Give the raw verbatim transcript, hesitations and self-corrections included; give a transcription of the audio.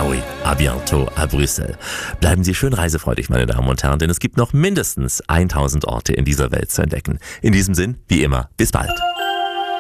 Ah oui, à bientôt à Brüssel. Bleiben Sie schön reisefreudig, meine Damen und Herren, denn es gibt noch mindestens tausend Orte in dieser Welt zu entdecken. In diesem Sinn, wie immer, bis bald.